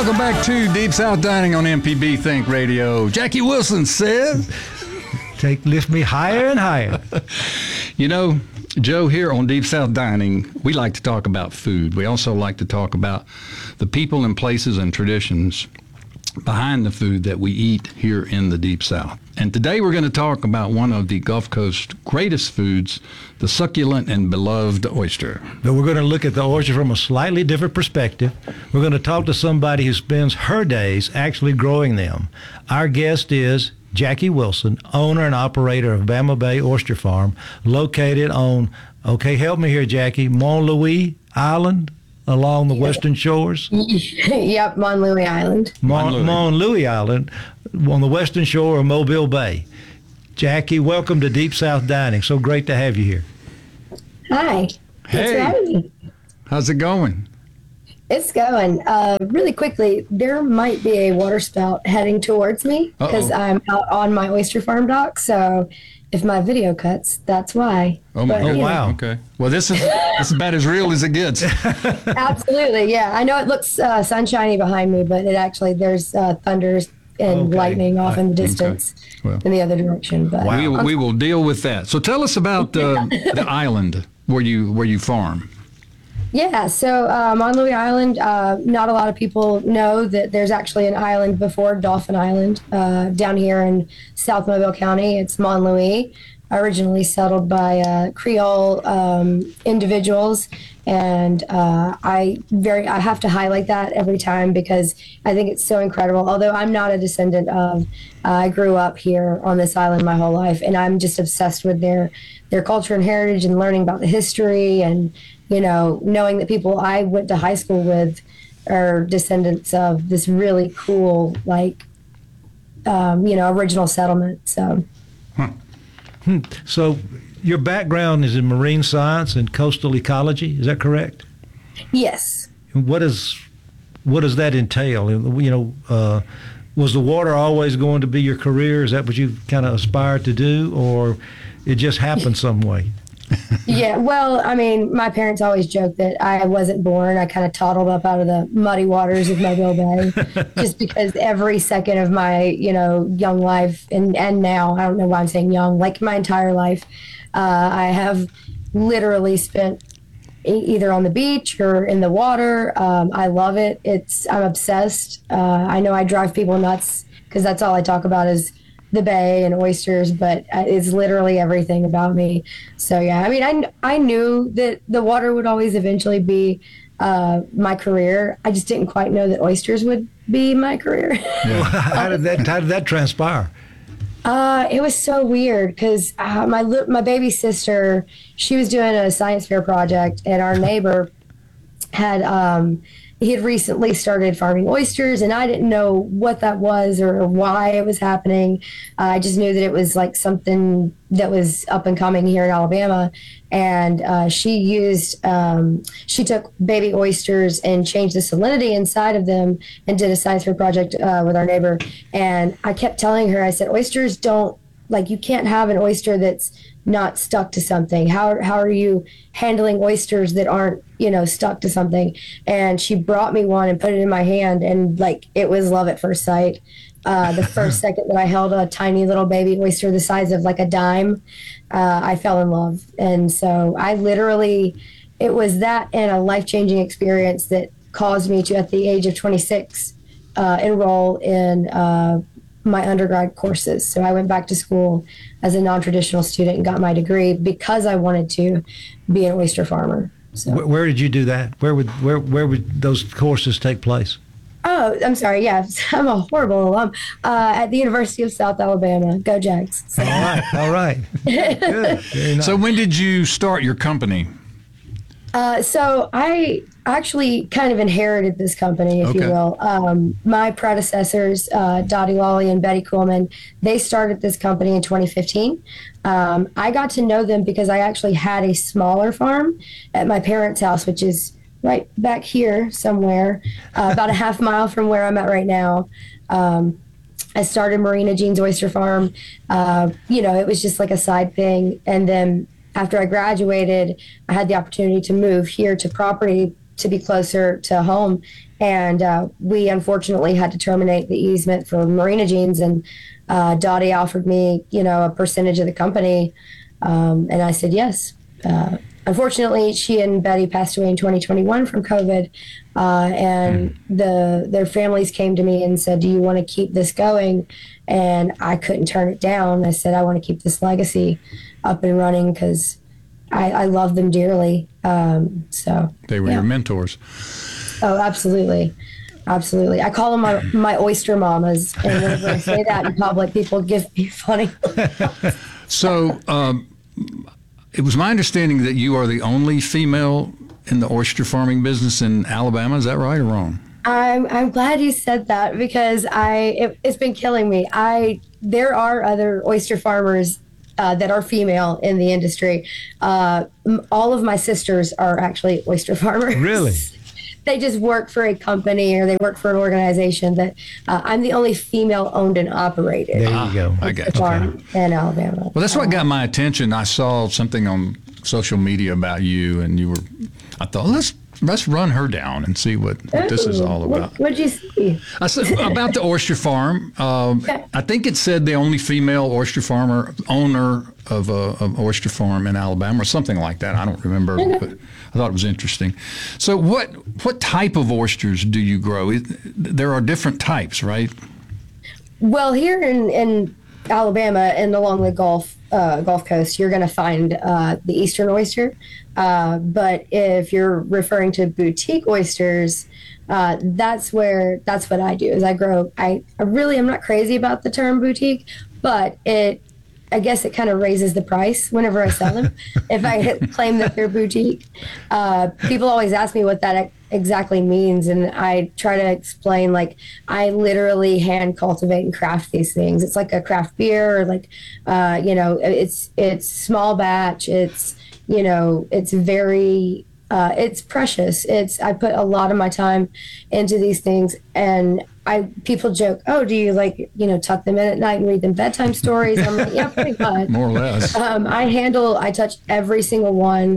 Welcome back to Deep South Dining on MPB Think Radio. Jackie Wilson says, lift me higher and higher. You know, Joe, here on Deep South Dining, we like to talk about food. We also like to talk about the people and places and traditions behind the food that we eat here in the Deep South. And today we're going to talk about one of the Gulf Coast's greatest foods, the succulent and beloved oyster. But we're going to look at the oyster from a slightly different perspective. We're going to talk to somebody who spends her days actually growing them. Our guest is Jackie Wilson, owner and operator of Bama Bay Oyster Farm, located on, help me here, Jackie, Mont Louis Island, along the western shores? Yep, Mont Louis Island. Mont Louis Island, on the western shore of Mobile Bay. Jackie, welcome to Deep South Dining. So great to have you here. Hi. Thanks for having me. How's it going? It's going. Really quickly, there might be a water spout heading towards me because I'm out on my oyster farm dock. So if my video cuts, that's why. Oh, wow. Okay. Well, this is about as real as it gets. Absolutely. Yeah. I know it looks sunshiny behind me, but there's thunders and lightning off in the distance in the other direction. But we will deal with that. So tell us about the island where you farm. Yeah, so on Louis Island, not a lot of people know that there's actually an island before Dauphin Island down here in South Mobile County. It's Mont Louis, originally settled by Creole individuals, and I have to highlight that every time because I think it's so incredible. Although I'm not a descendant of, I grew up here on this island my whole life, and I'm just obsessed with their culture and heritage and learning about the history and knowing that people I went to high school with are descendants of this really cool, original settlement. So. So your background is in marine science and coastal ecology. Is that correct? Yes. What does that entail? Was the water always going to be your career? Is that what you kind of aspired to do, or it just happened some way? Yeah, well, I mean, my parents always joked that I wasn't born. I kind of toddled up out of the muddy waters of Mobile Bay just because every second of my, young life and now, I don't know why I'm saying young, like my entire life, I have literally spent either on the beach or in the water. I love it. I'm obsessed. I know I drive people nuts because that's all I talk about is the bay and oysters, but it's literally everything about me. So yeah, I mean, I knew that the water would always eventually be my career. I just didn't quite know that oysters would be my career. Yeah. How did that transpire? It was so weird because my baby sister, she was doing a science fair project, and our neighbor he had recently started farming oysters, and I didn't know what that was or why it was happening. I just knew that it was like something that was up and coming here in Alabama. And she took baby oysters and changed the salinity inside of them and did a science fair project with our neighbor. And I kept telling her, I said, oysters you can't have an oyster that's not stuck to something. How are you handling oysters that aren't, stuck to something? And she brought me one and put it in my hand, and it was love at first sight. The first second that I held a tiny little baby oyster the size of a dime, I fell in love. And so it was that and a life-changing experience that caused me to, at the age of 26, enroll in my undergrad courses. So I went back to school as a non-traditional student and got my degree because I wanted to be an oyster farmer. So. Where did you do that? Where would those courses take place? Oh, I'm sorry. Yeah, I'm a horrible alum. At the University of South Alabama. Go Jags. So. All right. Good. Very nice. So when did you start your company? So I actually kind of inherited this company, if you will. My predecessors, Dottie Lawley and Betty Kuhlman, they started this company in 2015. I got to know them because I actually had a smaller farm at my parents' house, which is right back here somewhere, about a half mile from where I'm at right now. I started Marina Jean's Oyster Farm. It was just like a side thing. And then after I graduated, I had the opportunity to move here to property to be closer to home. And we unfortunately had to terminate the easement for Marina Jeans, and Dottie offered me, a percentage of the company, and I said yes. Unfortunately, she and Betty passed away in 2021 from COVID, and their families came to me and said, "Do you want to keep this going?" And I couldn't turn it down. I said, "I want to keep this legacy up and running because I love them dearly." So They were your mentors. Oh, absolutely. Absolutely. I call them my oyster mamas. And whenever I say that in public, people give me funny. So it was my understanding that you are the only female in the oyster farming business in Alabama. Is that right or wrong? I'm glad you said that because it's been killing me. There are other oyster farmers that are female in the industry. All of my sisters are actually oyster farmers. Really? They just work for a company or they work for an organization that I'm the only female owned and operated. There you go. I got farm in Alabama. Well, that's what got my attention. I saw something on social media about you, and I thought, let's run her down and see what this is all about. What'd you see? I said about the oyster farm. I think it said the only female oyster farmer owner of an oyster farm in Alabama or something like that. I don't remember, but I thought it was interesting. So what type of oysters do you grow? There are different types, right? Well, here in Alabama and along the Gulf Coast, you're going to find the Eastern oyster. But if you're referring to boutique oysters, that's what I do. Is I grow. I really am not crazy about the term boutique, but I guess it kind of raises the price whenever I sell them. If I claim that they're boutique, people always ask me what that exactly means, and I try to explain like I literally hand cultivate and craft these things. It's like a craft beer, or like it's small batch. It's it's very it's precious. I put a lot of my time into these things, and people joke, "Oh, do you tuck them in at night and read them bedtime stories?" I'm like, yeah, pretty much. More or less. I touch every single one.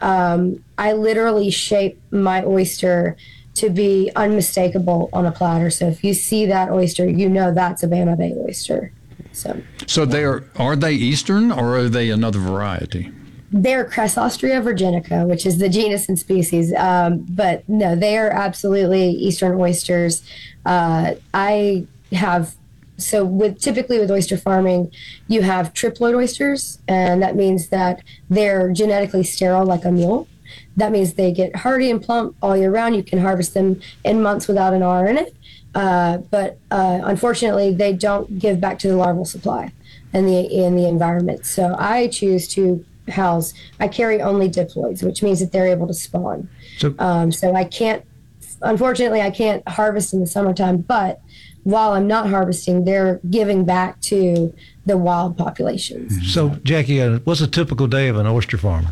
I literally shape my oyster to be unmistakable on a platter. So if you see that oyster, that's a Bama Bay oyster. So are they Eastern or are they another variety? They're Crassostrea virginica, which is the genus and species. But no, they are absolutely Eastern oysters. Typically with oyster farming, you have triploid oysters, and that means that they're genetically sterile like a mule. That means they get hardy and plump all year round. You can harvest them in months without an R in it. But unfortunately, they don't give back to the larval supply in the environment. So I choose to I carry only diploids, which means that they're able to spawn. So unfortunately, I can't harvest in the summertime, but while I'm not harvesting, they're giving back to the wild populations. So, Jackie, what's a typical day of an oyster farmer?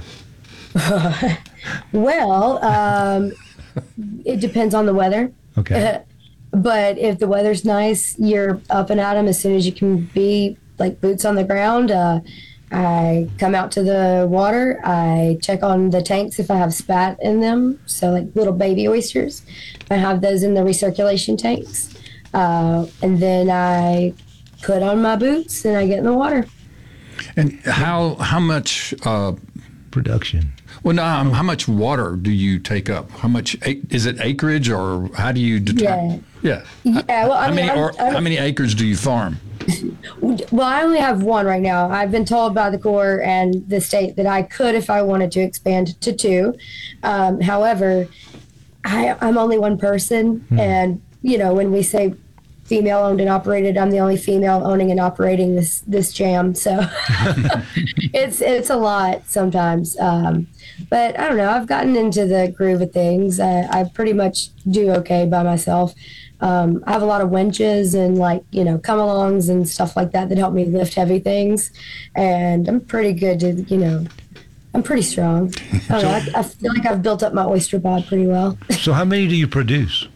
Well, it depends on the weather. Okay. But if the weather's nice, you're up and at 'em as soon as you can be, like boots on the ground. I come out to the water. I check on the tanks if I have spat in them, so like little baby oysters. I have those in the recirculation tanks. And then I put on my boots and I get in the water. And how much production? Well, no, how much water do you take up? How much is it acreage, or how do you determine? Yeah. Well, how many acres do you farm? Well, I only have one right now. I've been told by the Corps and the state that I could, if I wanted to, expand to 2. However, I'm only one person, and when we say female owned and operated, I'm the only female owning and operating this jam. So it's a lot sometimes. But I don't know. I've gotten into the groove of things. I pretty much do okay by myself. I have a lot of winches and come-alongs and stuff like that help me lift heavy things. And I'm pretty good to, I'm pretty strong. I don't know. I feel like I've built up my oyster bod pretty well. So how many do you produce?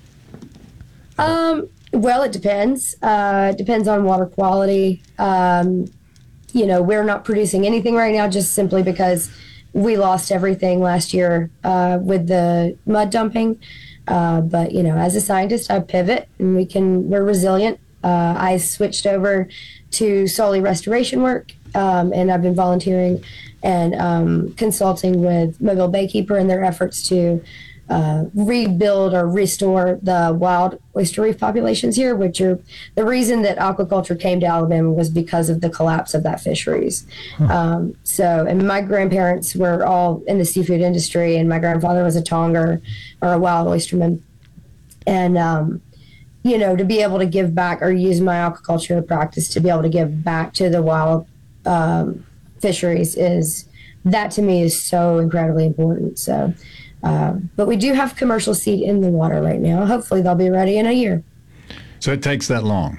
Well, it depends. Depends on water quality. We're not producing anything right now just simply because we lost everything last year with the mud dumping. But as a scientist, I pivot, and we're resilient. I switched over to solely restoration work, and I've been volunteering and consulting with Mobile Baykeeper in their efforts to rebuild or restore the wild oyster reef populations here, which are the reason that aquaculture came to Alabama was because of the collapse of that fisheries. And my grandparents were all in the seafood industry, and my grandfather was a tonger or a wild oysterman. And, to be able to give back or use my aquaculture practice to be able to give back to the wild fisheries that to me is so incredibly important. So, but we do have commercial seed in the water right now. Hopefully they'll be ready in a year. So it takes that long?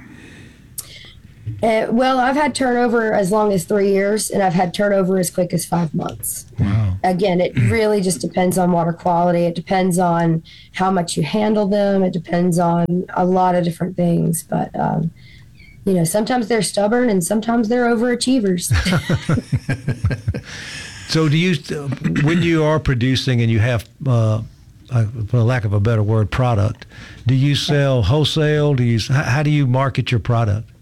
Well, I've had turnover as long as 3 years, and I've had turnover as quick as 5 months. Wow. Again, it really just depends on water quality. It depends on how much you handle them. It depends on a lot of different things. But, sometimes they're stubborn and sometimes they're overachievers. So when you are producing and you have, for lack of a better word, product, do you sell wholesale? How do you market your product?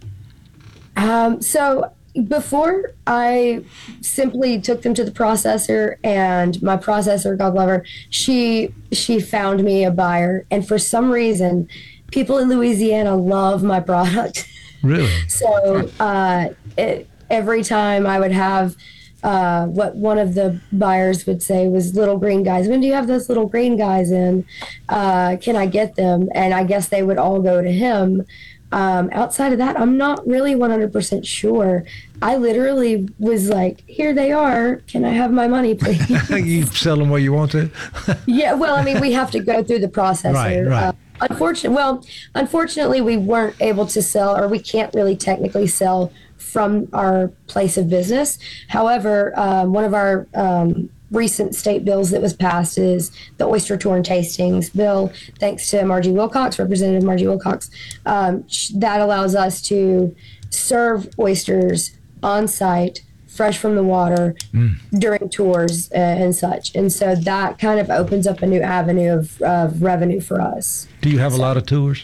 So before, I simply took them to the processor, and my processor, God love her, she found me a buyer. And for some reason, people in Louisiana love my product. Really? So every time I would have what one of the buyers would say was, little green guys, when do you have those little green guys in? Can I get them? And I guess they would all go to him. Outside of that, I'm not really 100% sure. I literally was like, here they are. Can I have my money, please? You sell them where you want to? Yeah, well, I mean, we have to go through the processor. Right. Unfortunately, we weren't able to sell, or we can't really technically sell from our place of business. However, one of our recent state bills that was passed is the Oyster Tour and Tastings bill, thanks to Margie Wilcox, Representative Margie Wilcox. That allows us to serve oysters on site, fresh from the water, during tours and such. And so that kind of opens up a new avenue of revenue for us. Do you have a lot of tours?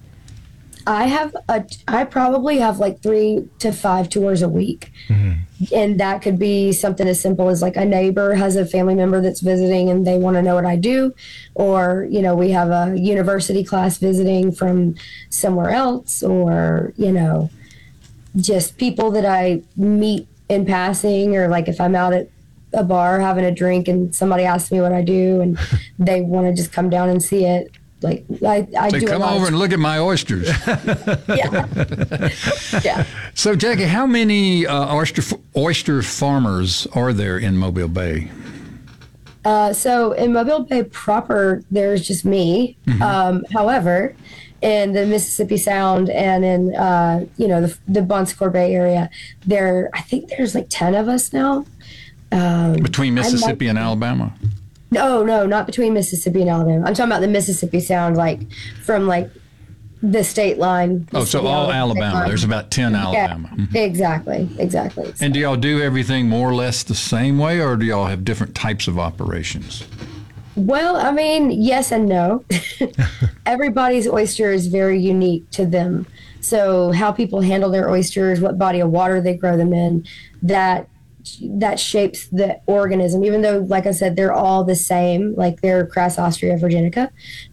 I probably have like 3 to 5 tours a week. Mm-hmm. And that could be something as simple as like a neighbor has a family member that's visiting and they want to know what I do. Or, we have a university class visiting from somewhere else, or, just people that I meet in passing, or like if I'm out at a bar having a drink and somebody asks me what I do and they want to just come down and see it. Like I so do come over and look at my oysters. Yeah. Yeah. So Jackie, how many oyster farmers are there in Mobile Bay? So in Mobile Bay proper, there's just me. Mm-hmm. However, in the Mississippi Sound and in the Bon Secour Bay area, I think there's like 10 of us now. Between Mississippi and Alabama? No, not between Mississippi and Alabama. I'm talking about the Mississippi Sound, like from like the state line. Oh, so all Alabama. There's about 10 Alabama. Yeah, mm-hmm. Exactly. And do y'all do everything more or less the same way, or do y'all have different types of operations? Well, I mean, yes and no. Everybody's oyster is very unique to them. So how people handle their oysters, what body of water they grow them in, that shapes the organism. Even though, like I said, they're all the same, like they're Crassostrea virginica,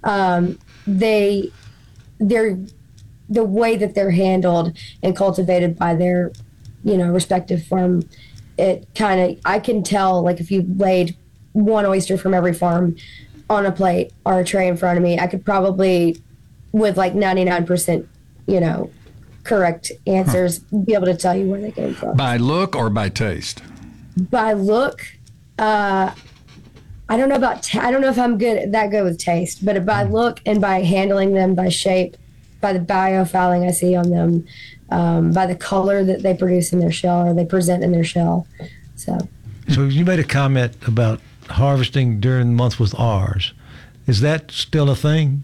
they're the way that they're handled and cultivated by their, respective farm. I can tell, like if you laid one oyster from every farm on a plate or a tray in front of me, I could probably, with like 99%, correct answers, be able to tell you where they came from. By look or by taste? By look, I don't know about. I don't know if I'm that good with taste, but by look and by handling them, by shape, by the biofouling I see on them, by the color that they produce in their shell or they present in their shell. So you made a comment about harvesting during the month with ours. Is that still a thing?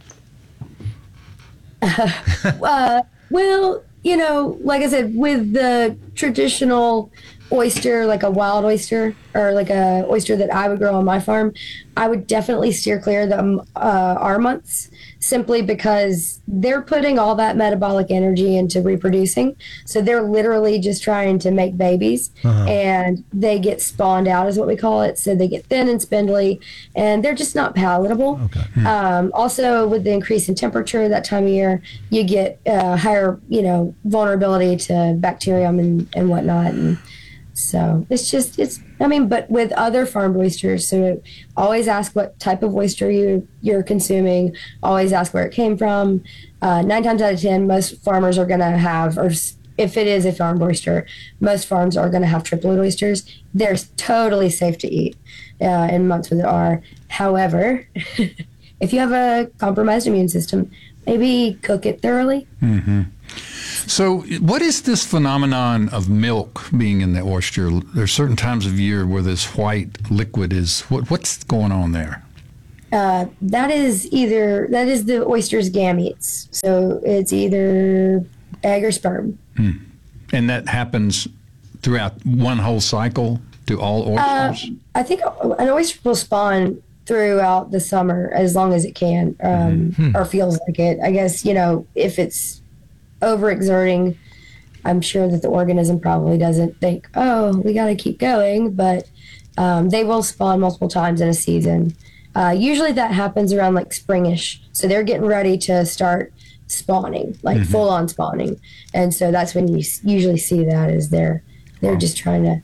Well, like I said, with the traditional oyster, like a wild oyster or like a oyster that I would grow on my farm, I would definitely steer clear of the R months, simply because they're putting all that metabolic energy into reproducing. So they're literally just trying to make babies, and they get spawned out, is what we call it. So they get thin and spindly, and they're just not palatable. Okay. Also, with the increase in temperature that time of year, you get higher, vulnerability to bacterium and whatnot. And so but with other farmed oysters, so always ask what type of oyster you're consuming. Always ask where it came from. 9 times out of 10, most farmers are going to have, or if it is a farmed oyster, most farms are going to have triploid oysters. They're totally safe to eat in months with the R. However, if you have a compromised immune system, maybe cook it thoroughly. Mm-hmm. So what is this phenomenon of milk being in the oyster? There's certain times of year where this white liquid is, what's going on there? That is the oyster's gametes. So it's either egg or sperm. And that happens throughout one whole cycle to all oysters? I think an oyster will spawn throughout the summer as long as it can, or feels like it. I guess, if it's overexerting, I'm sure that the organism probably doesn't think, oh, we got to keep going, but they will spawn multiple times in a season. Usually that happens around like springish. So they're getting ready to start spawning, like full on spawning. And so that's when you usually see that, is they're just trying to,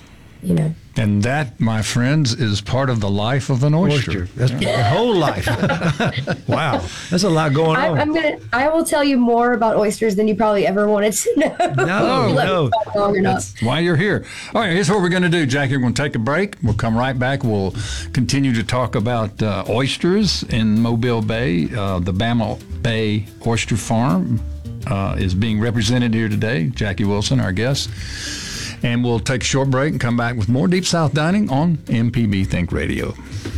And that, my friends, is part of the life of an oyster. That's the whole life. Wow, there's a lot going on. I will tell you more about oysters than you probably ever wanted to know. No. Long enough. That's why you're here. All right, here's what we're going to do, Jackie. We're going to take a break. We'll come right back. We'll continue to talk about oysters in Mobile Bay. The Bama Bay Oyster Farm is being represented here today. Jackie Wilson, our guest. And we'll take a short break and come back with more Deep South Dining on MPB Think Radio.